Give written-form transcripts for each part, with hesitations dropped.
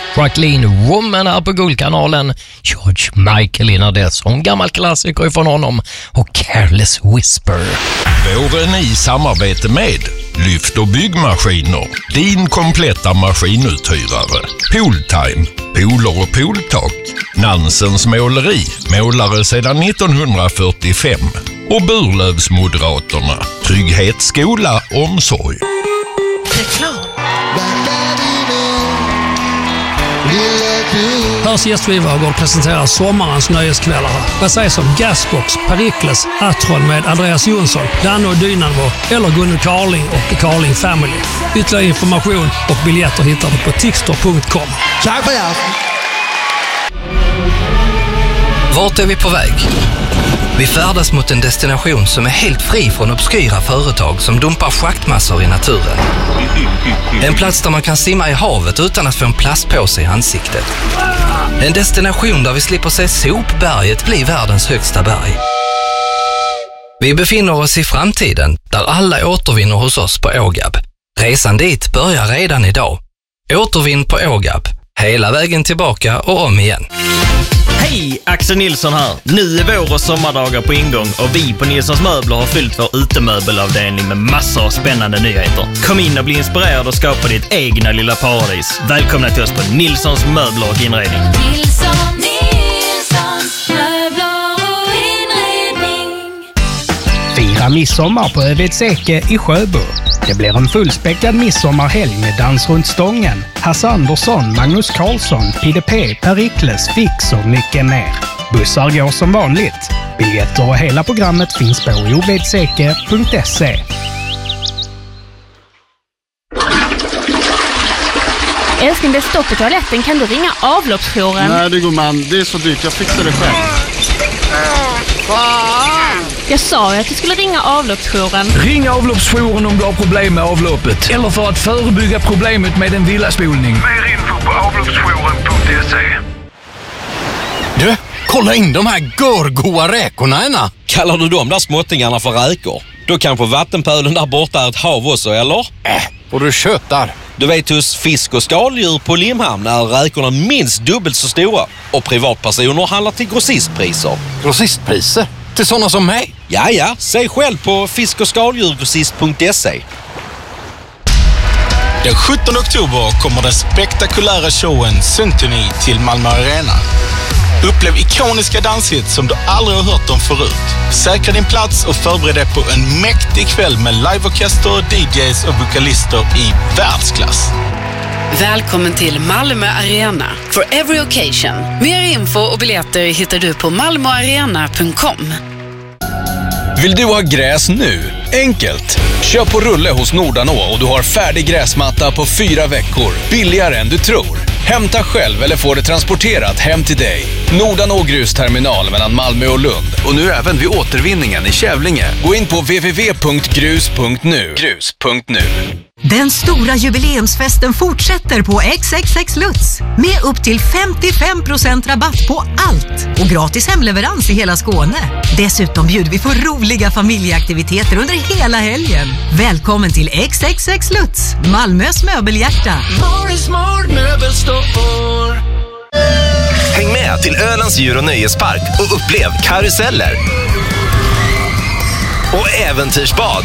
Jacqueline Woman här på Guldkanalen. George Michael innan det som gammal klassiker från honom och Careless Whisper. Våren i samarbete med Lyft och byggmaskiner. Din kompletta maskinuthyrare. Pooltime. Pooler och pooltak. Nansens måleri. Målare sedan 1945. Och Burlövsmoderaterna. Trygghet, skola, omsorg. Reklam. Hörs gästvivagård presenterar sommarens nöjeskvällar. Vad sägs om Gasbox, Perikles, Atron med Andreas Jonsson, Danne och Dynamo eller Gunnel Carling och The Carling Family. Ytterligare information och biljetter hittar du på tixter.com. Tack för hjälp! Vart är vi på väg? Vi färdas mot en destination som är helt fri från obskyra företag som dumpar schaktmassor i naturen. En plats där man kan simma i havet utan att få en plastpåse i ansiktet. En destination där vi slipper se sopberget bli världens högsta berg. Vi befinner oss i framtiden där alla återvinner hos oss på Ågab. Resan dit börjar redan idag. Återvinn på Ågab. Hela vägen tillbaka och om igen. Hej, Axel Nilsson här. Nu är vår och sommardagar på ingång och vi på Nilssons Möbler har fyllt vår utemöbelavdelning med massor av spännande nyheter. Kom in och bli inspirerad och skapa ditt egna lilla paradis. Välkomna till oss på Nilssons Möbler och inredning. Nilssons Möbler och inredning. Fira midsommar på Övedseke i Sjöbo. Det blir en fullspäckad midsommarhelg med dans runt stången, Hasse Andersson, Magnus Karlsson, PDP, Perikles, Fix och mycket mer. Bussar går som vanligt. Biljetter och hela programmet finns på ovedseke.se. Älskling, det är stopp i toaletten. Kan du ringa avloppsjouren? Nej, det går man. Det är så dyrt. Jag fixar det själv. Jag sa ju att du skulle ringa avloppsjouren. Ring avloppsjouren om du har problem med avloppet. Eller för att förebygga problemet med en villaspolning. Mer info på avloppsjouren.se. Du, kolla in de här görgoa räkorna, Enna. Kallar du de där småttingarna för räkor? Då kanske vattenpölen där borta är ett hav också, eller? Och du tjötar. Du vet, hos fisk- och skaldjur på Limhamn är räkorna minst dubbelt så stora. Och privatpersoner handlar till grossistpriser. Grossistpriser? Till sådana som mig? Ja, säg själv på fisk- och skaldjurgrossist.se. Den 17 oktober kommer den spektakulära showen Symphony till Malmö Arena. Upplev ikoniska danshits som du aldrig har hört om förut. Säkra din plats och förbered dig på en mäktig kväll med liveorkester, DJs och vokalister i världsklass. Välkommen till Malmö Arena for every occasion. Mer info och biljetter hittar du på malmoarena.com. Vill du ha gräs nu? Enkelt! Kör på rulle hos Nordanå och du har färdig gräsmatta på 4 veckor. Billigare än du tror. Hämta själv eller få det transporterat hem till dig. Nordanå grusterminal mellan Malmö och Lund. Och nu även vid återvinningen i Kävlinge. Gå in på www.grus.nu. Grus.nu. Den stora jubileumsfesten fortsätter på XXX Lutz med upp till 55% rabatt på allt och gratis hemleverans i hela Skåne. Dessutom bjuder vi på roliga familjeaktiviteter under hela helgen. Välkommen till XXX Lutz, Malmös möbelhjärta. Häng med till Ölands djur- och nöjespark och upplev karuseller och äventyrsbad.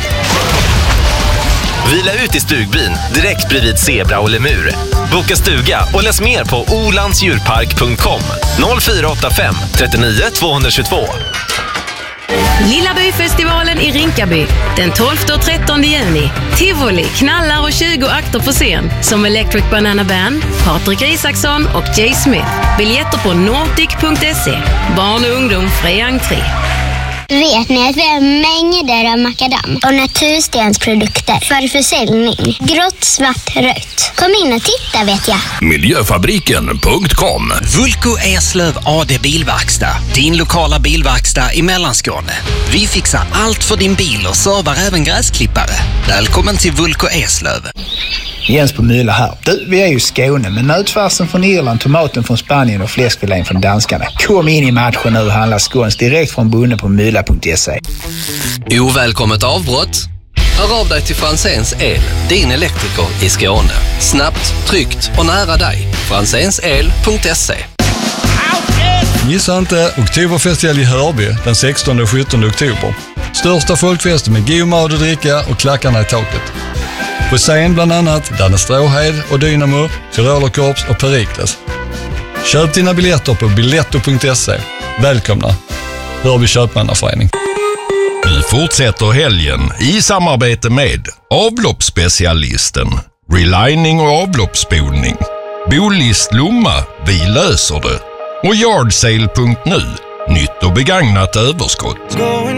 Vila ut i stugbyn direkt bredvid zebra och lemur. Boka stuga och läs mer på olandsdjurpark.com 0485 39 222. Lilla Byfestivalen i Rinkaby den 12 och 13 juni. Tivoli, knallar och 20 akter på scen som Electric Banana Band, Patrik Isaksson och Jay Smith. Biljetter på nordic.se. Barn och ungdom fri entré. Vet ni att vi har mängder av makadam och naturstensprodukter för försäljning? Grått, svart, rött. Kom in och titta, vet jag. Miljöfabriken.com. Vulko Eslöv AD Bilverkstad. Din lokala bilverkstad i Mellanskåne. Vi fixar allt för din bil och servar även gräsklippare. Välkommen till Vulko Eslöv. Jens på Mylla här. Du, vi är ju i Skåne, men nötfärsen från Irland, tomaten från Spanien och fläskfilén från danskarna. Kom in i matchen nu och handla skåns direkt från bonden på mylla.se. Ovälkommet avbrott? Hör av dig till Franzéns El, din elektriker i Skåne. Snabbt, tryggt och nära dig. franzensel.se. Missa inte Oktoberfestival i Hörby den 16 och 17 oktober. Största folkfesten med god mat och dricka och klackarna i taket. På scen bland annat Danne Stråhed och Dynamo, Tyrolerkorps och Perikles. Köp dina biljetter på biletto.se. Välkomna! Hörby Köpmannaförening. Nu fortsätter helgen i samarbete med avloppsspecialisten, relining och avloppsspolning, Bolist Lomma, vi löser det, och Yardsale.nu, nytt och begagnat överskott.